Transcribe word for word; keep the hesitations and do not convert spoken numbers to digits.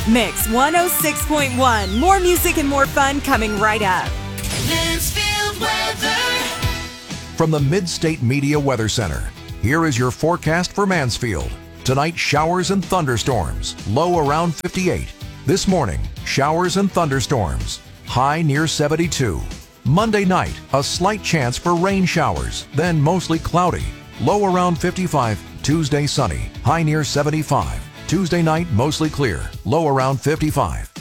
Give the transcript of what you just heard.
Mix one oh six point one. More music and more fun coming right up. Mansfield weather. From the Mid-State Media Weather Center, here is your forecast for Mansfield. Tonight, showers and thunderstorms, low around fifty-eight. This morning, showers and thunderstorms, high near seventy-two. Monday night, a slight chance for rain showers, then mostly cloudy, low around fifty-five. Tuesday, sunny, high near seventy-five. Tuesday night, mostly clear, low around fifty-five.